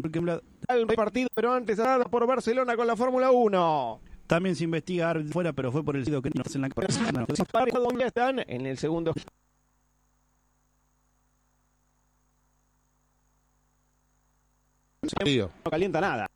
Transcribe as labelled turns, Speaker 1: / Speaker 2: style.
Speaker 1: El partido, pero antes nada por Barcelona con la Fórmula 1.
Speaker 2: También se investiga fuera, pero fue por el sitio que no en la
Speaker 1: ¿Dónde están? En el segundo. No calienta nada.